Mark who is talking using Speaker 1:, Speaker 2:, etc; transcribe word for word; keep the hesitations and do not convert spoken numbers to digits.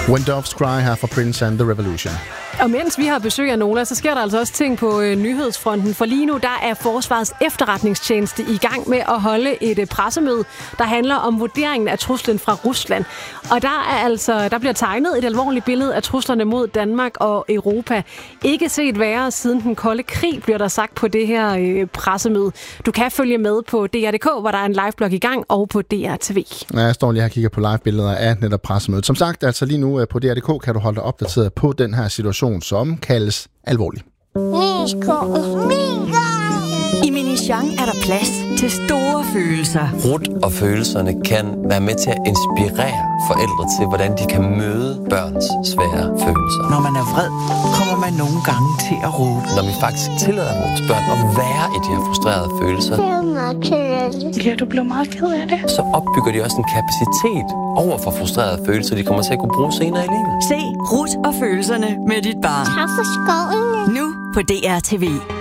Speaker 1: When Doves Cry her fra Prince and the Revolution.
Speaker 2: Og mens vi har besøg af Nola, så sker der altså også ting på øh, nyhedsfronten. For lige nu, der er Forsvarets efterretningstjeneste i gang med at holde et øh, pressemøde, der handler om vurderingen af truslen fra Rusland. Og der er altså, der bliver tegnet et alvorligt billede af truslerne mod Danmark og Europa. Ikke set værre siden den kolde krig, bliver der sagt på det her øh, pressemøde. Du kan følge med på D R punktum D K, hvor der er en liveblog i gang, og på D R T V.
Speaker 1: Ja, jeg står lige her og kigger på live-billeder af netop pressemødet. Som sagt, altså lige nu på D R punktum D K kan du holde dig opdateret på den her situation, som kaldes alvorlig.
Speaker 3: I Minichang er der plads til store følelser.
Speaker 4: Rut og følelserne kan være med til at inspirere forældre til, hvordan de kan møde børns svære følelser.
Speaker 5: Når man er vred, kommer man nogle gange til at råbe.
Speaker 4: Når vi faktisk tillader vores børn at være i de her frustrerede følelser,
Speaker 6: ja, du blev meget ked af det.
Speaker 4: Så opbygger de også en kapacitet over for frustrerede følelser, de kommer til at kunne bruge senere i livet.
Speaker 3: Se Rut og følelserne med dit barn.
Speaker 6: Tak for skoven.
Speaker 3: Nu på D R T V.